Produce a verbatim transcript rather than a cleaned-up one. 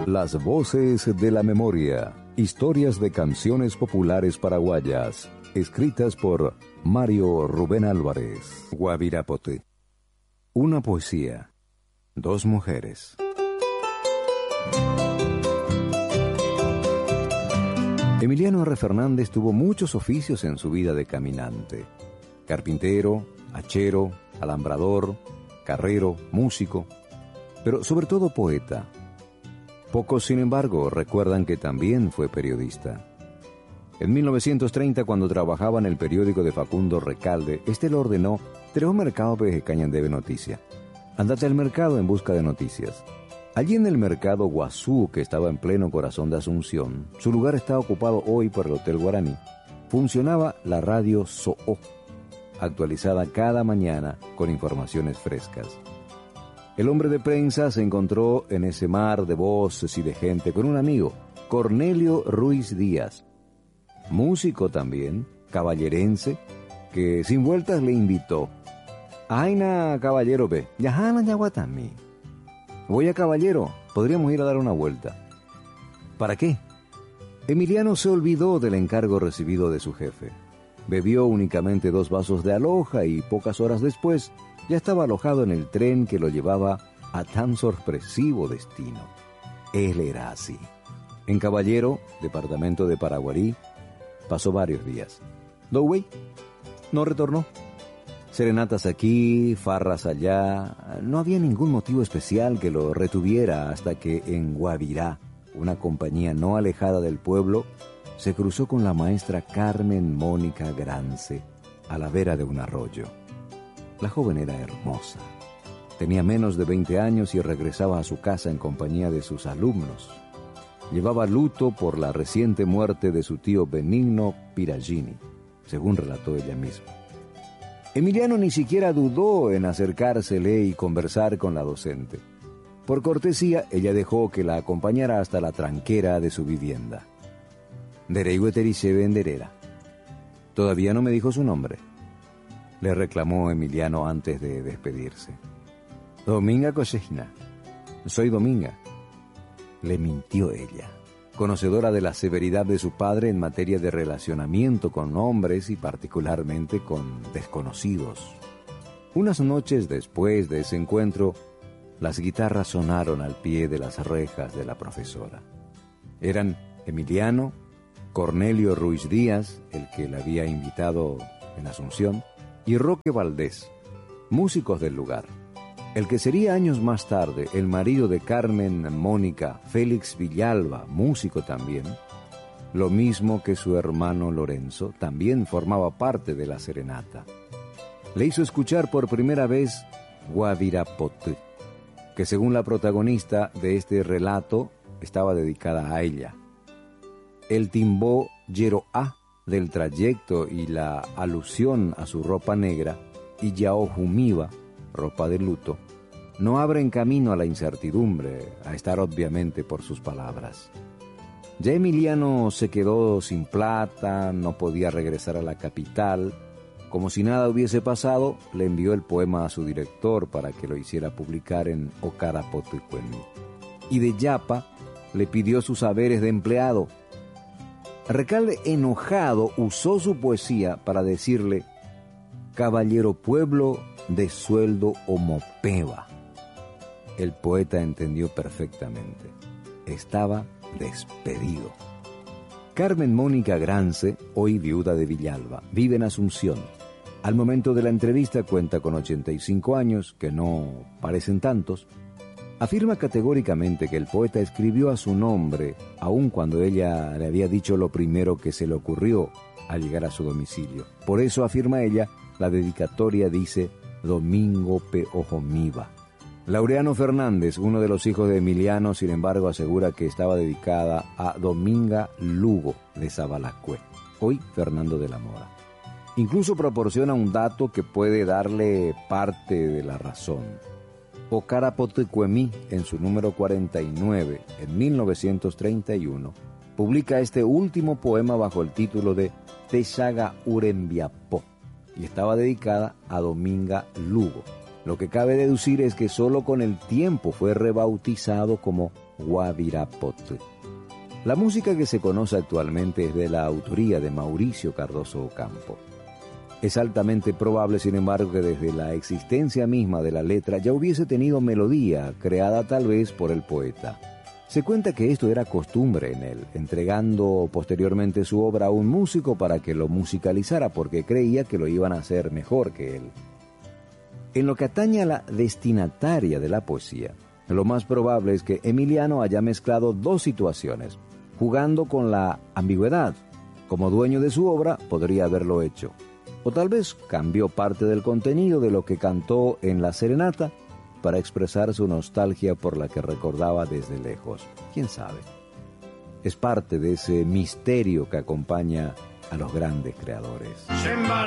Las voces de la memoria. Historias de canciones populares paraguayas. Escritas por Mario Rubén Álvarez. Guavirapote. Una poesía. Dos mujeres. Emiliano R. Fernández tuvo muchos oficios en su vida de caminante. Carpintero, hachero, alambrador, carrero, músico, pero sobre todo poeta. Pocos, sin embargo, recuerdan que también fue periodista. En mil novecientos treinta, cuando trabajaba en el periódico de Facundo Recalde, este le ordenó: "Tres mercado pe cañan debe noticia. Andate al mercado en busca de noticias". Allí en el mercado Guazú, que estaba en pleno corazón de Asunción, su lugar está ocupado hoy por el Hotel Guaraní, funcionaba la radio So'o, actualizada cada mañana con informaciones frescas. El hombre de prensa se encontró en ese mar de voces y de gente con un amigo, Cornelio Ruiz Díaz, músico también, caballerense, que sin vueltas le invitó: "Aina, caballero, ve, yajana yaguatami. Voy a Caballero, podríamos ir a dar una vuelta". ¿Para qué? Emiliano se olvidó del encargo recibido de su jefe. Bebió únicamente dos vasos de aloja y pocas horas después ya estaba alojado en el tren que lo llevaba a tan sorpresivo destino. Él era así. En Caballero, departamento de Paraguarí, pasó varios días. Dowey no retornó. Serenatas aquí, farras allá, no había ningún motivo especial que lo retuviera hasta que en Guavirá, una compañía no alejada del pueblo, se cruzó con la maestra Carmen Mónica Grance a la vera de un arroyo. La joven era hermosa. Tenía menos de veinte años y regresaba a su casa en compañía de sus alumnos. Llevaba luto por la reciente muerte de su tío Benigno Piragini, según relató ella misma. Emiliano ni siquiera dudó en acercársele y conversar con la docente. Por cortesía, ella dejó que la acompañara hasta la tranquera de su vivienda. Dereigueterice venderera. Todavía no me dijo su nombre, le reclamó Emiliano antes de despedirse. Dominga Cosechina. Soy Dominga. Le mintió ella, conocedora de la severidad de su padre en materia de relacionamiento con hombres y particularmente con desconocidos. Unas noches después de ese encuentro, las guitarras sonaron al pie de las rejas de la profesora. Eran Emiliano, Cornelio Ruiz Díaz, el que la había invitado en Asunción, y Roque Valdés, músicos del lugar. El que sería años más tarde el marido de Carmen Mónica, Félix Villalba, músico también, lo mismo que su hermano Lorenzo, también formaba parte de la serenata. Le hizo escuchar por primera vez Guavirapote, que según la protagonista de este relato estaba dedicada a ella. El timbó Yeroá del trayecto y la alusión a su ropa negra y Yaojumiba, ropa de luto, no abren camino a la incertidumbre, a estar obviamente por sus palabras. Ya Emiliano se quedó sin plata, no podía regresar a la capital. Como si nada hubiese pasado, le envió el poema a su director para que lo hiciera publicar en Ocarapotecuení. Y de Yapa le pidió sus saberes de empleado. Recalde, enojado, usó su poesía para decirle: "Caballero pueblo de sueldo o mopeva". El poeta entendió perfectamente. Estaba despedido. Carmen Mónica Grance, hoy viuda de Villalba, vive en Asunción. Al momento de la entrevista cuenta con ochenta y cinco años, que no parecen tantos. Afirma categóricamente que el poeta escribió a su nombre, aun cuando ella le había dicho lo primero que se le ocurrió al llegar a su domicilio. Por eso, afirma ella, la dedicatoria dice Domingo P. Ojomiba. Laureano Fernández, uno de los hijos de Emiliano, sin embargo, asegura que estaba dedicada a Dominga Lugo de Zabalacue, hoy Fernando de la Mora. Incluso proporciona un dato que puede darle parte de la razón. Ocarapotecuení, en su número cuarenta y nueve, en mil novecientos treinta y uno, publica este último poema bajo el título de Texaga Urembiapó, y estaba dedicada a Dominga Lugo. Lo que cabe deducir es que solo con el tiempo fue rebautizado como Guavirapot. La música que se conoce actualmente es de la autoría de Mauricio Cardoso Ocampo. Es altamente probable, sin embargo, que desde la existencia misma de la letra ya hubiese tenido melodía, creada tal vez por el poeta. Se cuenta que esto era costumbre en él, entregando posteriormente su obra a un músico para que lo musicalizara porque creía que lo iban a hacer mejor que él. En lo que atañe a la destinataria de la poesía, lo más probable es que Emiliano haya mezclado dos situaciones, jugando con la ambigüedad. Como dueño de su obra, podría haberlo hecho. O tal vez cambió parte del contenido de lo que cantó en la serenata para expresar su nostalgia por la que recordaba desde lejos. ¿Quién sabe? Es parte de ese misterio que acompaña a los grandes creadores.